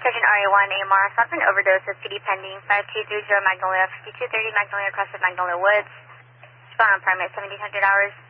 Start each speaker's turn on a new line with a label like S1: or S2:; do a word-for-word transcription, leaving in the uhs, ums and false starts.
S1: Sergeant R A one A M R, stop an overdose of P D pending, five two three zero Magnolia, fifty-two thirty Magnolia, across the Magnolia Woods. Spawn on permit, seventeen hundred hours.